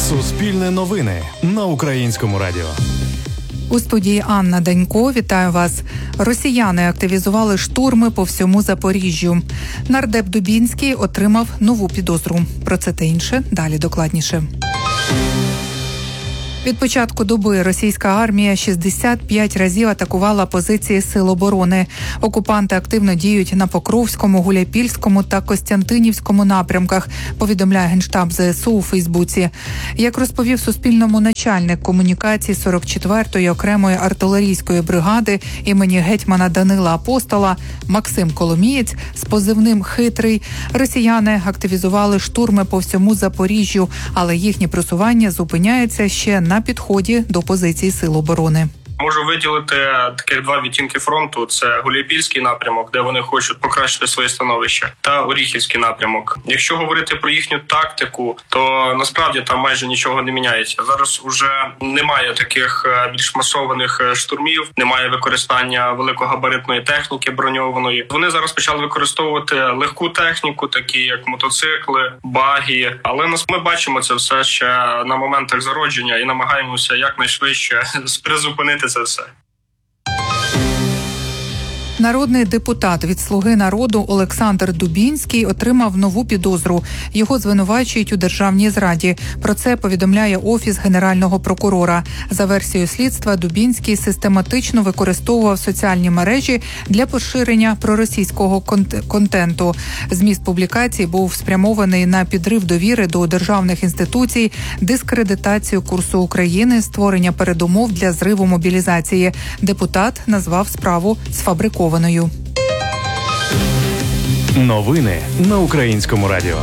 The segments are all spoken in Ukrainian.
Суспільне новини на Українському радіо. У студії Анна Данько. Вітаю вас. Росіяни активізували штурми по всьому Запоріжжю. Нардеп Дубінський отримав нову підозру. Про це та інше далі докладніше. Від початку доби російська армія 65 разів атакувала позиції Сил оборони. Окупанти активно діють на Покровському, Гуляйпільському та Костянтинівському напрямках, повідомляє Генштаб ЗСУ у Фейсбуці. Як розповів Суспільному начальник комунікації 44-ї окремої артилерійської бригади імені гетьмана Данила Апостола Максим Коломієць з позивним «Хитрий», росіяни активізували штурми по всьому Запоріжжю, але їхнє просування зупиняється ще на підході до позицій Сил оборони. Можу виділити таких два відтінки фронту. Це Гуляйпільський напрямок, де вони хочуть покращити своє становище, та Оріхівський напрямок. Якщо говорити про їхню тактику, то насправді там майже нічого не міняється. Зараз уже немає таких більш масованих штурмів, немає використання великогабаритної техніки броньованої. Вони зараз почали використовувати легку техніку, такі як мотоцикли, багі. Але ми бачимо це все ще на моментах зародження і намагаємося якнайшвидше призупинити це все. Народний депутат від «Слуги народу» Олександр Дубінський отримав нову підозру. Його звинувачують у державній зраді. Про це повідомляє Офіс Генерального прокурора. За версією слідства, Дубінський систематично використовував соціальні мережі для поширення проросійського контенту. Зміст публікацій був спрямований на підрив довіри до державних інституцій, дискредитацію курсу України, створення передумов для зриву мобілізації. Депутат назвав справу сфабрикованою. Новини на Українському радіо.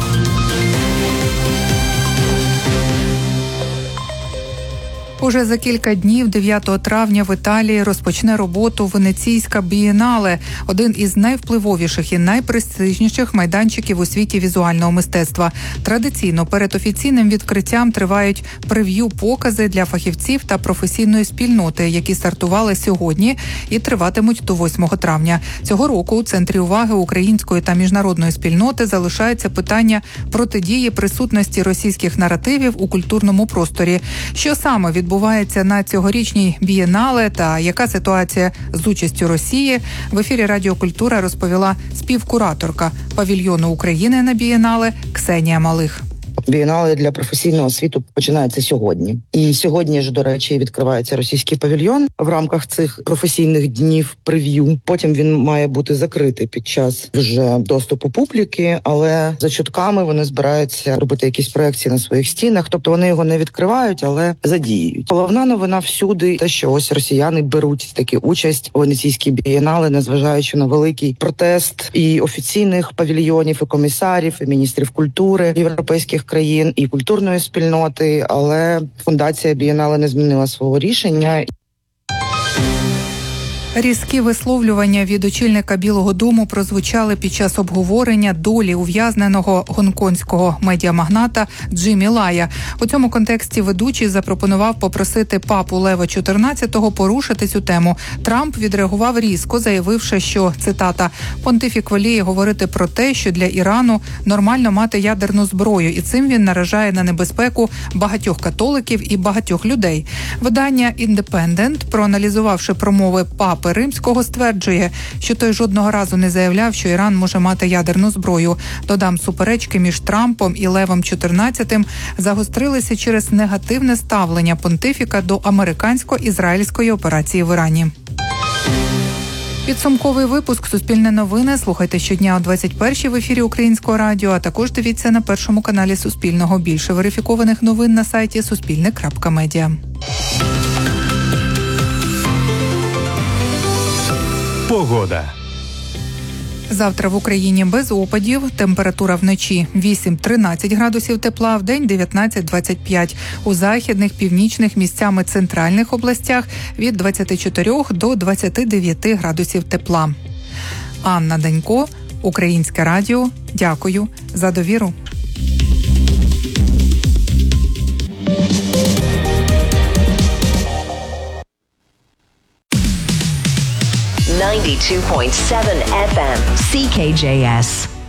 Уже за кілька днів, 9 травня, в Італії розпочне роботу Венеційська бієнале – один із найвпливовіших і найпрестижніших майданчиків у світі візуального мистецтва. Традиційно перед офіційним відкриттям тривають прев'ю-покази для фахівців та професійної спільноти, які стартували сьогодні і триватимуть до 8 травня. Цього року у центрі уваги української та міжнародної спільноти залишається питання протидії присутності російських наративів у культурному просторі. Що саме відбувається на цьогорічній бієнале та яка ситуація з участю Росії, в ефірі Радіо Культура розповіла співкураторка павільйону України на бієнале Ксенія Малих. Бієнале для професійного світу починається сьогодні. І сьогодні ж, до речі, відкривається російський павільйон в рамках цих професійних днів прев'ю. Потім він має бути закритий під час вже доступу публіки, але за чутками вони збираються робити якісь проекції на своїх стінах. Тобто вони його не відкривають, але задіюють. Головна новина всюди те, що ось росіяни беруть таки участь у Венеційській бієнале, незважаючи на великий протест і офіційних павільйонів, і комісарів, і міністрів культури європейських країн і культурної спільноти, але фундація бієнале не змінила свого рішення. Різкі висловлювання від очільника Білого дому прозвучали під час обговорення долі ув'язненого гонконгського медіамагната Джиммі Лая. У цьому контексті ведучий запропонував попросити папу Лева XIV порушити цю тему. Трамп відреагував різко, заявивши, що, цитата, «понтифік воліє говорити про те, що для Ірану нормально мати ядерну зброю, і цим він наражає на небезпеку багатьох католиків і багатьох людей». Видання «Індепендент», проаналізувавши промови папи Римського, стверджує, що той жодного разу не заявляв, що Іран може мати ядерну зброю. Додам, суперечки між Трампом і Левом XIV загострилися через негативне ставлення понтифіка до американсько-ізраїльської операції в Ірані. Підсумковий випуск «Суспільне новини» слухайте щодня о 21-й в ефірі Українського радіо, а також дивіться на першому каналі Суспільного. Більше верифікованих новин на сайті suspilne.media. Погода. Завтра в Україні без опадів, температура вночі 8-13 градусів тепла, вдень 19-25. У західних, північних, місцями центральних областях від 24 до 29 градусів тепла. Анна Данько, Українське радіо. Дякую за довіру. 92.7 FM CKJS.